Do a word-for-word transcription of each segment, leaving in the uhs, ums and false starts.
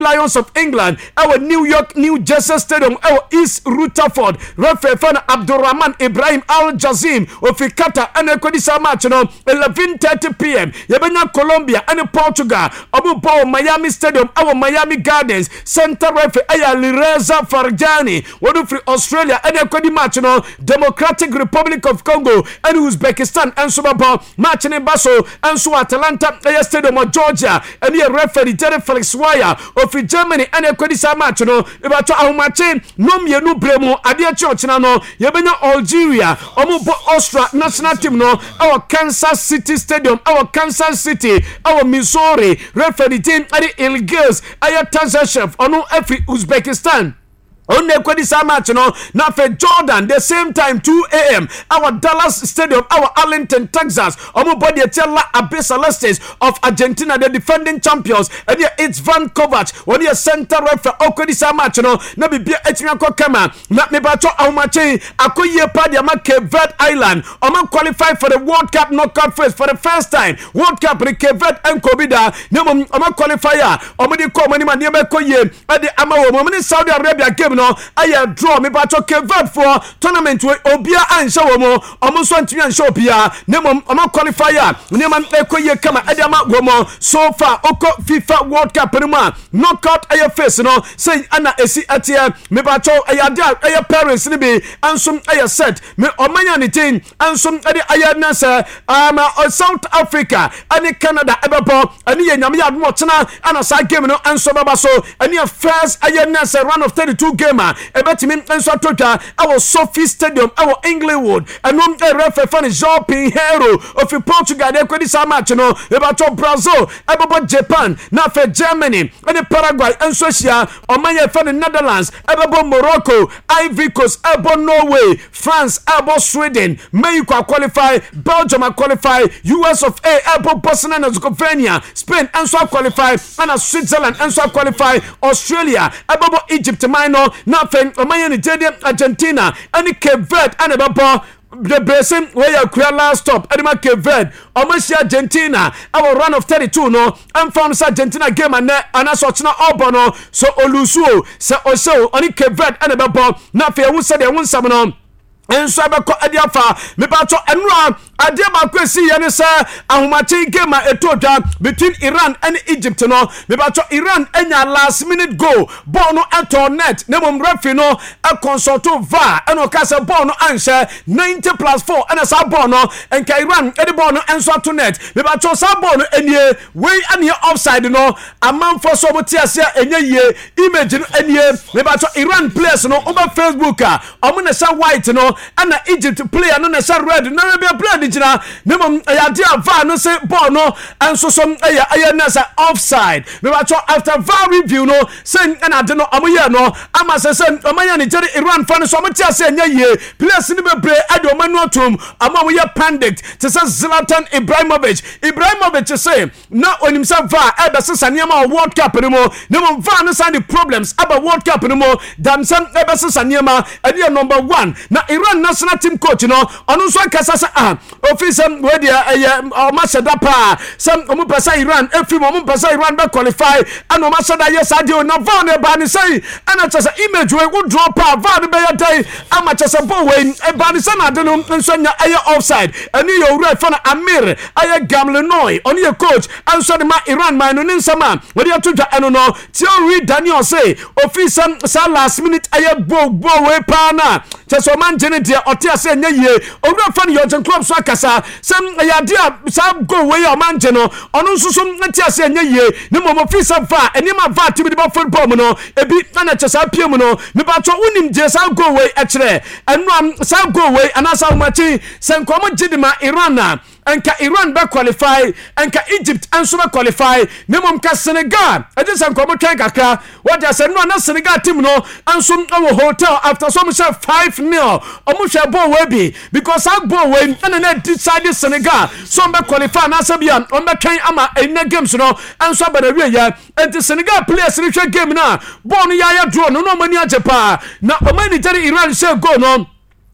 Lions of England our New York New Jersey Stadium our East Rutherford referee fan Abdurrahman Ibrahim Al Jazim ofikata ene kodi sa match no eleven thirty p m yebenya Colombia and Portugal obubo Miami Stadium our Miami Gardens center referee aya Lireza Farjani wodu free Australia ene kodi match no Democratic Republic of Congo and Uzbekistan and Subabo match ne baso and so Atlanta aya Stadium of Georgia and here referee Terry Felix Wire of Germany ene kodi sa match no ebato ahomache no mienu bremu ade church na no yebenya Algeria omubo Austria national team no our Kansas City Stadium our Kansas City our Missouri referee team ade Ilgiz aya Tanzania onu every Uzbekistan on the Kwedisa match no na for Jordan the same time two a m our Dallas Stadium our Arlington Texas omo body tell Abyss Celestes of Argentina the defending champions and yeah, it's Vancouver when you center referee Kwedisa match no na bibia etimi akokama na me bacho awmache akoye pa dia ma Cape Verde Island omo qualify for the World Cup knockout phase for the first time World Cup in Cape Verde and Kobida no omo qualifier omo di ko mani ma ne be koye e de ama wo mo ni Saudi Arabia game no aya draw me bacho Kevin for tournament we obia ansha wo mo omo so ntimi ansha obia ne mo omo qualifier ne man ekoye kama adama wo mo so far oko FIFA World Cup ni ma knockout aya face no say ana esi atia me bacho aya dia aya parents ni bi ansum aya set me omanya ni tin ansum ade aya na say um South Africa ani Canada ebebo ani ye nyame ya no tena ana sa game no anso baba so ani first aya na say round of thirty-two game ebetimi enso atotwa our Sophie Stadium our Englewood and um the referee fan João Pinheiro of Portugal they kwedi sa match no ebato Brazil ebebo Japan na for Germany and Paraguay enso hia omanya fan Netherlands ebebo Morocco Ivory Coast ebo Norway France ebo Sweden Mexico qualify Belgium qualify U S of A ebo Bosnia and Herzegovina Spain enso qualify and Switzerland enso qualify Australia ebo Egypt minor nothing omanya Nigeria Argentina and Cape Verde and ebo the basin where you create last stop Edema Cape Verde almost Argentina our run of thirty-two no and found Argentina game and and so na obono so olusuo se oso oni Cape Verde and ebo na fe wu se de wu nsam no enso abeko adiafa me ba to enra ade ba kwesi ye ne say ahomachi game etodwa between Iran and Egypt no me ba to Iran enya last minute goal ball no enter net ne mom referee no e consult V A R and o ka say ball no answer ninety plus four and sa ball no enka Iran e the ball no enso to net me ba to sa ball no enie we anie offside no amam for so moti ase enye ye image no enie me ba to Iran players no over Facebook a omo na say white no and Egypt player no na say red no be player jina nemom ya dia V A R no say ball no and so some aya aya na say offside me ba after V A R review no say na de no amoye no ama say say omanya Nigeria Iran fan so moti ase nya ye players ni be play ade omanu atom ama we panicked to say Zlatan Ibrahimovic Ibrahimovic say na onim say V A R e be sesa niam World Cup ni mo nemom V A R no say the problems about World Cup ni mo dan sam e be sesa niam e number one na Iran national team coach no onu so kasa say ah officer we dia o ma sheda pa some omu pesa Iran efi omu pesa Iran be qualify and o ma sheda yes adio na V A R ne ba ni say ana chasa image we go draw pa V A R be ya dai ama chasa bo we e ba ni say na de no nso nya aye offside ani yo ure fa na Amir aye Gamlenoy oni ye coach and so the ma Iran man no nsama we dia to eno no Thierry Daniel say officer sa last minute aye bo bo we pa na chasa man jene dia otia say nya ye owura fa ni Jurgen Klopp so akasa sam ya dia sa go we o man je no onu nsusum natia say nya ye ne mo officer fa eni ma va timi di football mu no ebi na chasa pie mu no me ba to unim je sa go we e kire enu am sa go we anasa umachi sen komo jidima Iran na enka Iran be qualify enka Egypt enso be qualify nemom ka Senegal e dey san komo twen kakra what dey say no na Senegal team no enso no hotel after some say five nil omo hwe ball we bi because that ball we na na decide Senegal so be qualify na say bia on be twen ama ene games no enso be na wie ya enti Senegal players ni hwe game na ball no ya ya draw no no mani ajepa na o mani tell Iran say go no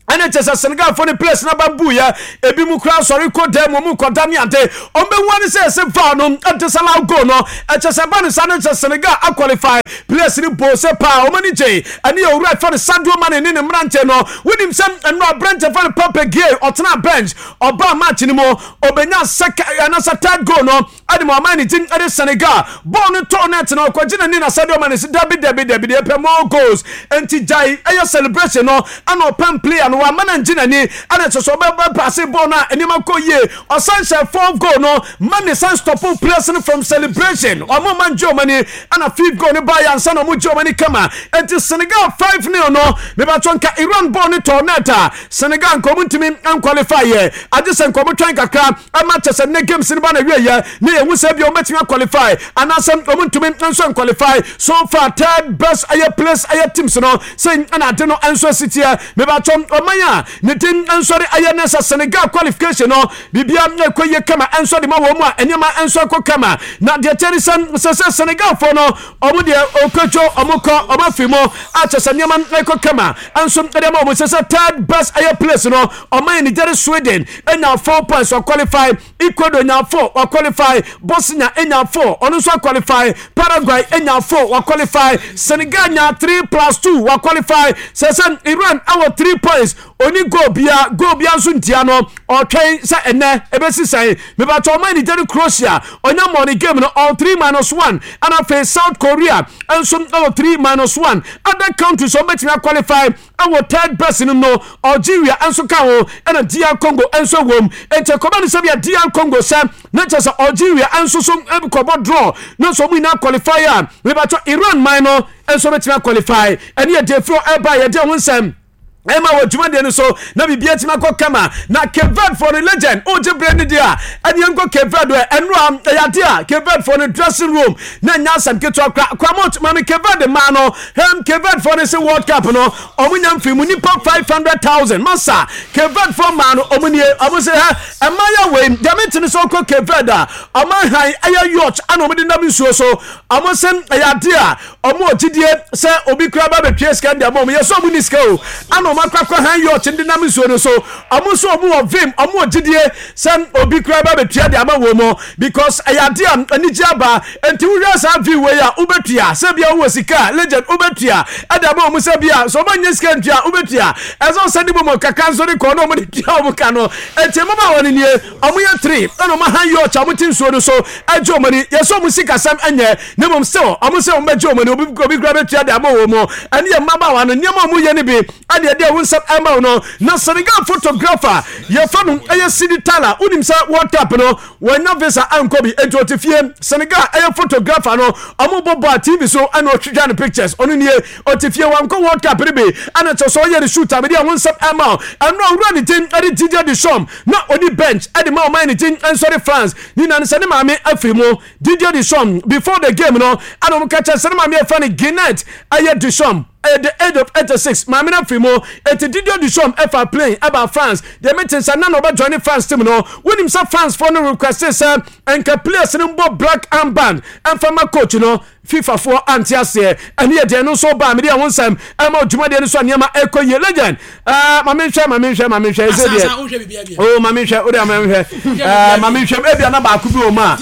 ane chesa Senegal for the place na bambu ya ebi mu kra sorry ko dem mu ko dani ante ombe wani se se fa no ante sala go no e chesa ba ne sanu Senegal a qualify place ni bo se pa o mani je ani o right for the Sadio Mane ni ne mrante no winim sem eno abrante for the Pape Gueye otena bench oba match ni mo obenya second anasa third goal no ade mo mani tin ade Senegal ball no tournament no ko gina ni na Sadio Mane si dabi dabi dabi de pe more goals enti jai ayo celebration no ana open player no amana njina ni ana so be pass ball na enima ko ye osanse fourth goal no Mane san stop players from celebration o mo man Germany ana fifth goal ni ba ya nsa no mo Germany kama enti Senegal five nil no me ba tonka Iran ball ni tournament Senegal ko mutimi an qualify ye adisen ko mo twan kakra ama chese ne games ni ba na wie ye ne ye hu se bi o metimi qualify ana sem ko mutimi nso qualify so far third best aye place aye teams no say ana de no enso city me ba tom omanya ne tin enso re aye na Senegal qualification no bibia na koye kama enso de ma wo mu a enema enso ko kama na de terisan se Senegal for no omu de okojo omukọ omafimo a chese enema na ko kama enso de ma wo se third best aye place no omanya ni jere Sweden enya four points or qualify Ecuador nya four or qualify Bosnia enya four ono so qualify Paraguay enya four or qualify Senegal nya three plus two or qualify sesen Iran our three points oni go bia go bia so ntia no o twen sa ene ebesi sai me ba to man ni jere Croatia onya money game no all three minus one and after South Korea and some all three minus one other countries so bet me qualify our third person no Algeria and so kawo and D R Congo and so wom and to come and say D R Congo sam not just Algeria and so some e draw no so we now qualifier we ba to Iran minor and so bet me qualify and here dey flow e ba ye dey won sam Emma wa juma de no so na bibia tima ko kama na Kevad for the legend o je brand dia and yango Kevad we enu am ya dia Kevad for the dressing room na nya sam keto akra kwamot mami Kevad man no hem Kevad for the World Cup no omunya mfimu nipa five hundred thousand masa Kevad for man no omunie obuse ha emaya we diamond so ko Kevad a omanhan aya yacht ana omudi na nsuo so omosem ya dia omo ogidie se obi kra ba betwe ska dia mo yeso omu niska o ana makwakwa han yacht ndi na nsuo no so omuso omu of vim omu ogidie sem obi kra ba betwe dia ma wo mo because ya dia aniji aba enti wura sa vi we ya ubetua se bia wo sika legend ubetua ada ba omu se bia so ma nyeska ntua ubetua ezo se ndi mo kaka so ni ko no mo di tua omu ka no enti mo ba woni nie omu ya three ana ma han yacht omu tin nsuo no so ajo mani yeso omu sika sam anye ne mom still omu se omu bejo mani obi obi kra betua dia ma wo mo ani ye maba wa no niam omu ye ni bi ade de won sap ema no na Senegal photographer ye fa no eye Sidi Tala unim sa World Cup no wanya visa ankobi ento otifie Senegal eye photographer no omo bobo T V so ana otwija no pictures onu nie otifie wanko World Cup ribe ana to so ye the shooter be de won sap ema and no run the team ade Didier Deschamps na oni bench ade ma o man team and sorry France ni na se ne maame afimo Didier Deschamps before the game no ana mo catch se ne maame afa ne Guinette eye Deschamps at the age of eighty-six Mamina Fimo et Didier Deschamps ever playing about France the meetings are none about joining France team no when himself France for no requests and can play a black armband and from a coach you know FIFA for anti-ase and here they no so bad media one time I'm out Juma de so nyama eko ye legend ah mama hwe mama hwe mama hwe say there oh mama hwe o dey mama hwe eh mama hwe e bia na ba ku bi o ma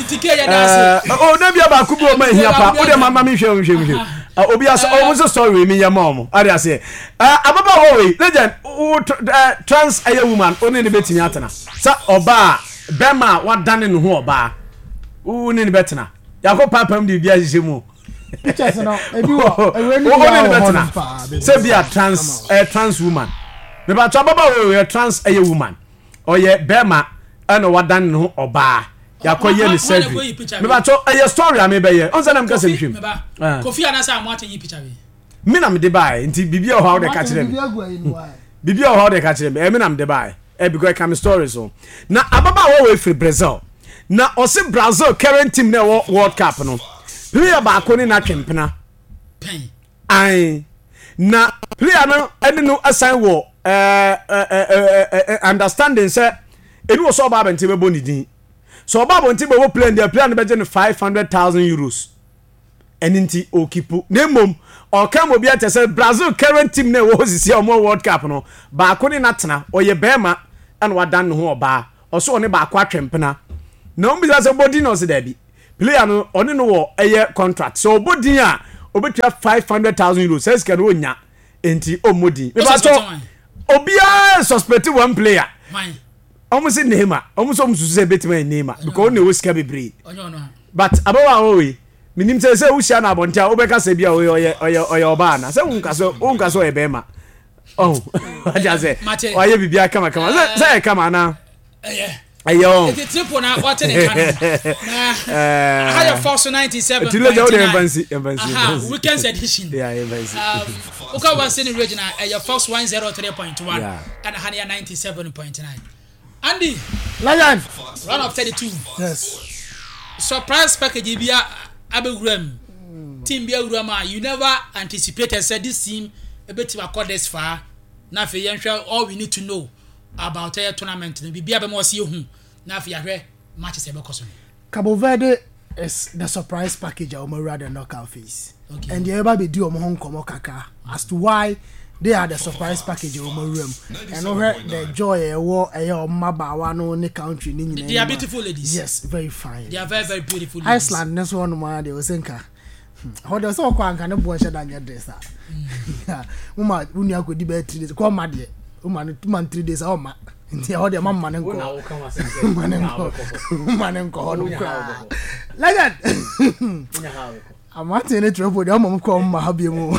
oh na bia ba ku bi o ma hia pa o dey mama hwe hwe hwe obi asa almost story me ya mom ari ase ababa wo we legend trans aye woman oni ne betini atena sa oba bema wadane no ho oba oni ne betena yakọ papam di bia hye mu pictures no ebi wo ewe ni betena se bia trans trans woman me ba ababa wo we trans aye woman oye bema ana wadane no ho oba yakoye ni selfie me ba to a story am be ye on say na mkase nhwem Kofi anasa amwate yi picture we me na me de bai nti bibia o ha o de ka kire me bibia o ha o de ka kire me me na me de bai e because come stories so na ababa wo we free Brazil na ose Brazil current team na World Cup no player ba ko ni na twempena pen ai na player no ene no assign wo eh eh understanding say enu wo so ba ba nti be boni din so Babo nti be wo plan dia plan be je five hundred thousand euros eninti okipu nemom o kam obi atese Brazil current team na wo sisi o World Cup no ba ko ni natena oye bema and wadan no ho oba oso oni ba kwa twempena no mbi say body no se da bi player no oni no wo eye contract so body a obetua five hundred thousand euros says can onya enti omodi me ba so obia suspect one player man almost in Neymar almost almost say betima Neymar because no sika bebre onyo no but abawa owe minim say say usia na bontia obeka say bia oye oye oye oba na say unka so unka so e bema oh aja say oye bibia kama kama say kama na eh ayo it triple na what the kind na higher force ninety-seven point nine weekends edition yeah embassy um uka was in regional eh force one oh three point one and higher ninety-seven point nine Andy Lion round of thirty-two yes surprise package bia abewuram team bia wurama you never anticipated said this team a bit to this far na fe yenhwe all we need to know about a tournament no bibia be mo se hu na fe yahwe matches e be koso Cabo Verde is the surprise package of Omara knockout phase okay. And the ever be do omo komo kaka as to why they are the surprise package of Omarum and over the joy e wo e o mabawa no ne country ni nyina they are beautiful ladies yes very fine they are very very beautiful ladies. Iceland next one man they was nka how does so kwa nka ne bo nche da nya dressa uma unu akodi be three days ko ma de uma no two man three days o ma nti how de mama ne nko mane nko mane nko no kwa like that amate ne trouble de mama ko ma ha bi mu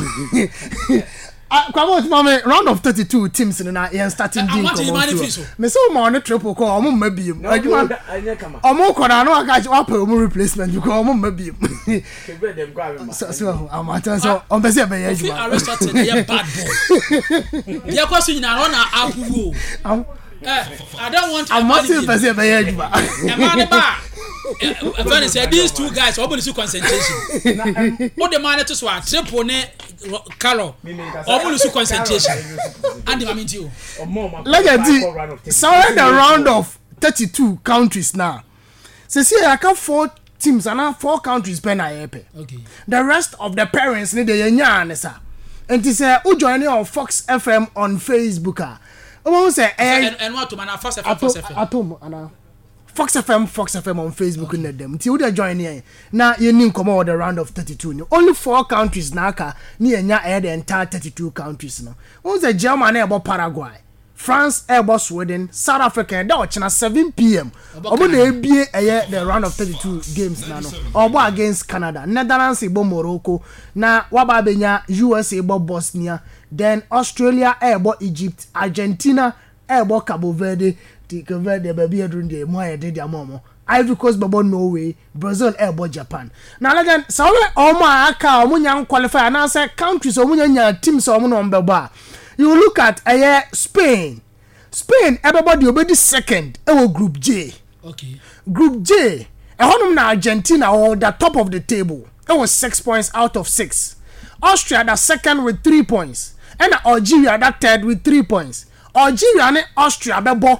kwamo mama round of thirty-two teams na yen starting din ko me so ma on triple ko omo ma bi mu aduma omo ko na no aka wa pa omo replacement because omo ma bi mu kebe dem kwa be ma so amate so on be se be ye aduma Aristotle dey bad boy dia ko so nyina no na apuwo eh I don't want to amate be se be ye aduma e ma ne ba Even say these two guys open the concentration. What the man to so triple ne Carlo. Open the concentration. And the moment you. Look at the so the round of thirty-two countries now. So see I got four teams and now four countries pen I epe. Okay. The rest of the parents need the nya sir. And this say who join on Fox F M on Facebook ah. Omo say and and what to man Fox F M Fox F M. Atom ana Fox F M, Fox F M on Facebook okay. And them. Till they join here. Now you need come out the round of thirty-two. Only four countries naka ni enya air the entire thirty-two countries now. Who's the Germany about Paraguay, France about Sweden, South Africa. That watching at seven p.m. Obo na ebie air the round of thirty-two games now. Obo against Canada, Netherlands about Morocco, na waba benya U S A about Bosnia, then Australia about Egypt, Argentina about Cabo Verde. Cabo Verde baby during the more did their mom. Ivory Coast babo Norway, Brazil about Japan. Now again, so all my aka omunya qualify and answer countries omunya teams omuno on baba. You look at uh, Spain. Spain everybody obedi second. E group J. Okay. Group J. E honum na Argentina or the top of the table. It was six points out of six. Austria that second with three points. And Algeria that third with three points. Algeria and Austria bebo.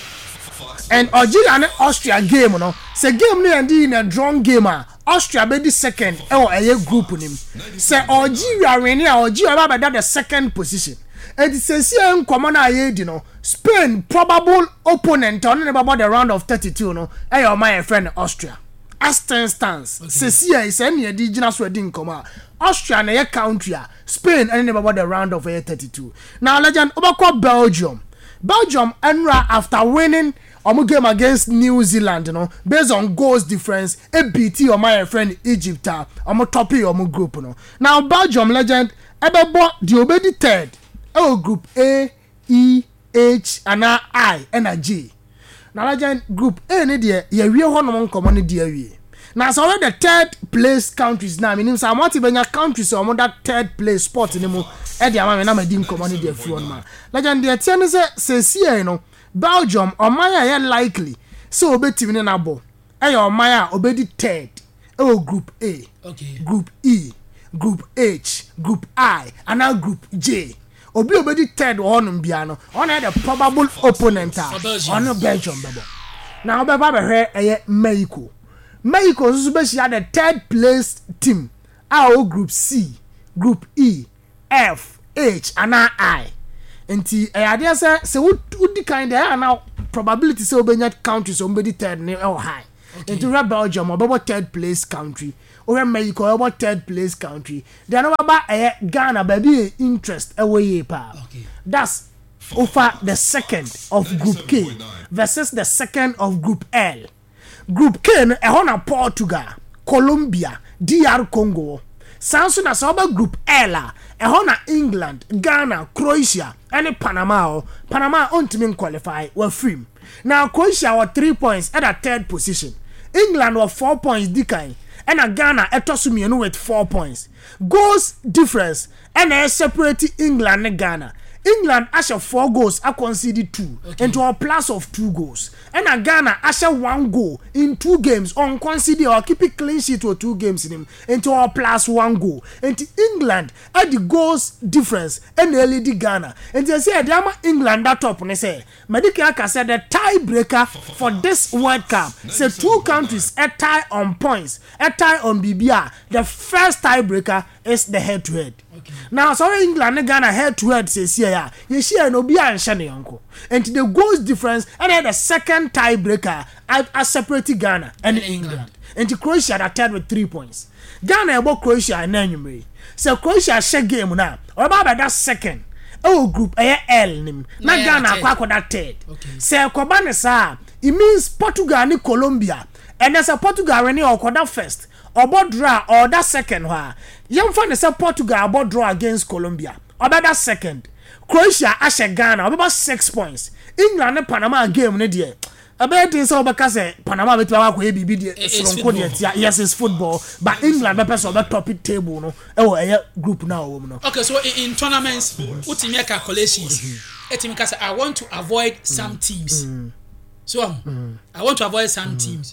And Algeria and Austria game no say game no end in a drawn game Austria be the second e o eye group nim say Algeria win Algeria be the second position and it says here in common aye di no Spain probable opponent on about the round of thirty-two no e your my friend Austria as ten stands says here is any di gina so di nkoma Austria na your country Spain and about the round of thirty-two now legend obakwa Belgium Belgium enra after winning omo game against New Zealand, you know, based on goals difference, a B T or my friend Egypt, omo toppy omo group, you know. Now Belgium legend, ebebo the obedi third, oh group A, E, H, and I, and a G. Now legend group A ni dia, ye we hono common ni dia we. Now so the third place countries now, meaning some want benya countries omo that third place spot ni mo, e dia ma me na me dim common ni dia free on man. Legend dia tiene se se see you know. Belgium or Maya likely so obeti win na ball. Eh or Maya obedi third. Oh group A. Okay. Group E, group H, group I, and now group J. Obi obedi third on biano. On the probable opponent on Belgium babo. Now baba be here eh Mexico. Mexico so be the third place team our group C, group E, F, H, and I. Nti eh ade say say wudi kind there now probability say obenya country so somebody third ne or high. Nti we Belgium about third place country. Or Mexico about third place country. Then about eh Ghana baby interest away pa. Okay. That's over the second of group K versus the second of group L. Group K no e na Portugal, Colombia, D R Congo. Sanso na soba group L a e na England, Ghana, Croatia, and Panama. Panama ontimi qualify we free. Now Croatia were three points at a third position. England were four points decline. And Ghana etosumienu with four points. Goals difference and a separate England and Ghana. England asha four goals I conceded two okay. into a plus of two goals. And a Ghana asha one goal in two games on conceded or keep it clean sheet or two games in him into a plus one goal. And England at the goals difference and early the Ghana. And they say Dama England that top and they say Medicare said the tiebreaker for this World Cup. Say two countries a tie on points, a tie on B B R. The first tiebreaker is the head to head. Okay. Now, sorry, England and Ghana head to head says here, you see, no be and Shani uncle. And the goals difference, and then the second tiebreaker as separating Ghana and, and England. England. And to Croatia that third with three points. Ghana about Croatia and then so Croatia share game now. Or about that second. Oh, group A L nim. Na Ghana kwa that third. Okay. Say Kobane sa. It means Portugal and Colombia. And there's a Portugal when you that first. Or about draw or that second ha. Young fan is a Portugal about draw against Colombia. Or about that second. Croatia ashe Ghana about six points. England and Panama game ne die. About this all because Panama bet wa ko bibi die so yes it's football but England be person about top table no. E wo eh group now wo no. Okay, so in, in tournaments what make calculations. Etimi ka say I want to avoid some teams. Mm. So um, I want to avoid some mm. teams.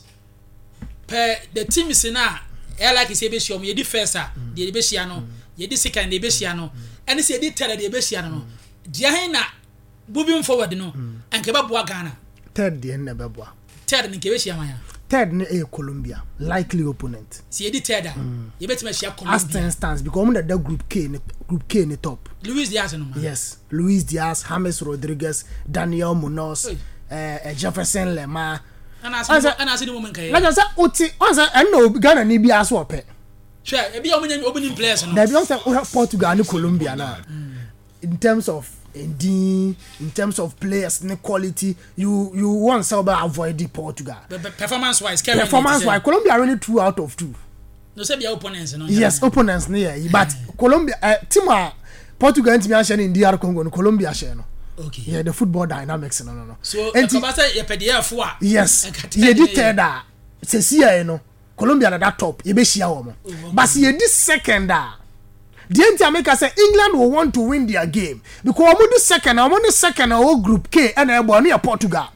Per the teams na I like you say be sure me the first ah the be shia no ye the second the be shia no and say the third the be shia no dia hen na moving forward no anke ba boa Ghana third the na be boa third nke be shia man third na e Colombia likely opponent see the third ah ye betima shia Colombia as instance because we the group K group K ni top Luis Diaz no man yes Luis Diaz, James Rodriguez, Daniel Munoz, eh uh, Jefferson Lemar. And I said, and I said, the woman can. Like I said, Oti, I know Ghana need be as well. Sure, it be opening players. They be also Portugal and Colombia now. In terms of in in terms of players and quality, you you want to avoid the Portugal. Performance wise, performance wise, Colombia really two out of two. No, say be opponents, no. Yes, opponents near, but Colombia, team Portugal and team in D R Congo, and Colombia share no. Okay. Yeah, the football dynamics no no no. So and Kabasa ye pedia fo. Yes. Ye di third ah. Se sia no. Colombia na that top. Ye be shia wo mo. But ye di second ah. The entire America say England will want to win their game because we do second, I want the second or group K and I born near Portugal.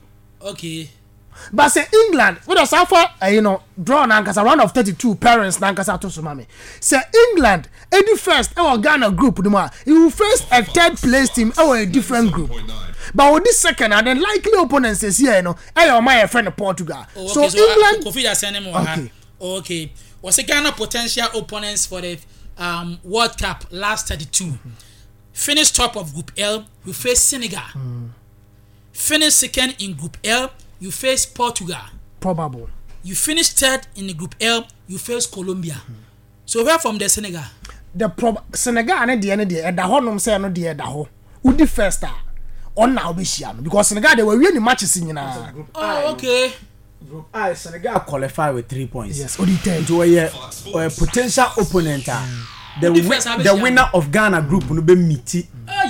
Okay. But say England, what does offer uh, you know draw nankasa round of thirty-two parents nankasa to sumami. Say England, any first our Ghana group you will face a third place team or a different group. But with this second and then likely opponents is here you know, I my friend Portugal. Oh, okay, so, so England uh, okay. Okay. Was a Ghana potential opponents for the um World Cup last thirty-two. Mm-hmm. Finish top of group L, you face Senegal. Mm. Finish second in group L, you face Portugal. Probable. You finish third in the group L, you face Colombia. Mm. So where from the Senegal? The prob Senegal and the end the da ho nom say no the da ho. Who the first star? On now be shia because Senegal they were winning matches in na. Oh, okay. Group I Senegal qualify with three points. Yes, only ten. To a, a potential opponent. Mm. The, the, win, the winner of Ghana group no be meet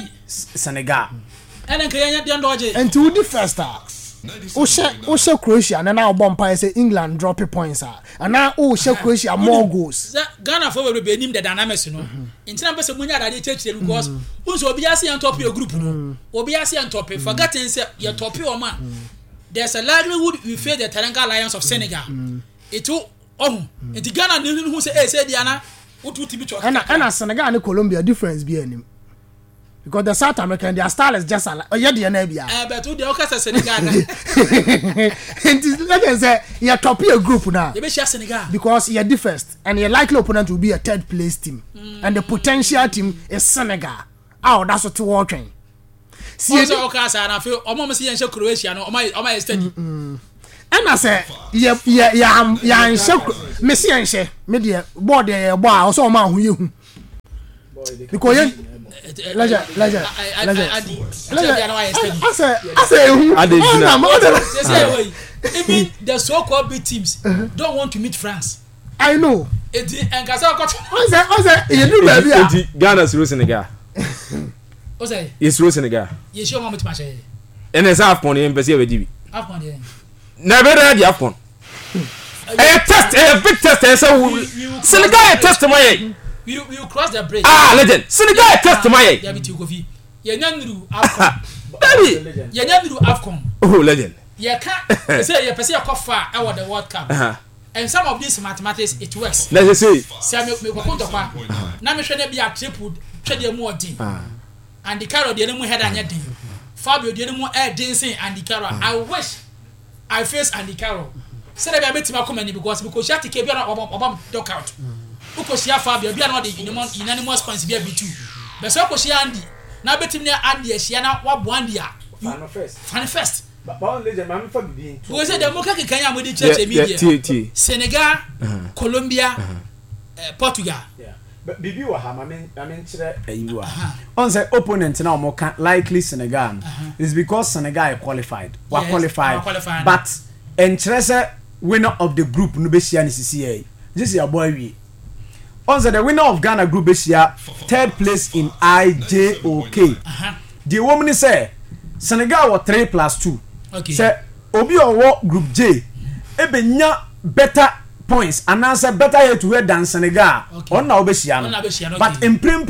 Senegal. And then Kenya dey dodge. And to the first star. O she o she Croatia and now bomb pie say England drop points ah. And now o she Croatia more goals. Ghana for we be nim the dynamics no. Intina be say munya da dey church because unso obi ase on top your group no. Obi ase on top forgetting say your top your man. There's a likelihood we face the Teranga Lions of Senegal. It will oh and the Ghana who say eh say Diana what would be and and Senegal and Colombia difference be any because the South American their style is just like oh yeah the Nebia. Eh, but who the Okasa Senegal? And let us say you top your group now. You be share Senegal because you're the first and your likely opponent will be a third place team, mm. and the potential team is Senegal. Oh, that's what we're trying. See, also Okasa and I feel almost see in Croatia. No, my my steady. And I say yeah yeah yeah yeah in Messi and she media board the boy also man who you because you. Laja, laja, laja. I say, I say, I say, even the so-called big teams don't want to meet France. I know. And Kasa got. I say, I say, you do baby. Ghana's rule Senegal. What say? It's rule Senegal. You show how much match. And it's half money in Brazil with D B. Half money. Never read the half one. A test, a big test, and so Senegal test my. You you cross the bridge. Ah, legend. Senegal test my. Ya biti kofi. Ye nyandru Afcon. Baby. Ye nyandru Afcon. Oh, legend. Ye can say ye person go far over the World Cup. Uh-huh. And some of these mathematics it works. Let's say. Say me me ko konto kwa. Na me hwe na bia triple hwe de mu odin. And the Carol de mu head anya din. Fabio de mu air dancing and the Carol. I wish I face Andy Carroll. Say that I met him come because because she had to keep on obam duck out. Because she have Fabio, be another in the unanimous points be two. But so because she Andy. Now bet him near Andy, she na what one dia. Fan first. Fan first. But one legend, man, for being. Because the Moka Kenya with the church media. Senegal, Colombia, Portugal. Yeah. But Bibi wa ha, I mean, I mean, you are. On the opponent now, more likely Senegal. It's because Senegal qualified. Were qualified. But interest winner of the group, Nubesia C C A. This is your boy. We. On the winner of Ghana group this year, third place in I J O K. The woman say Senegal was three plus two. Okay. Say Obi or group J. Ebe nya better points and answer better here to head than Senegal. Okay. On now Besia. But in prim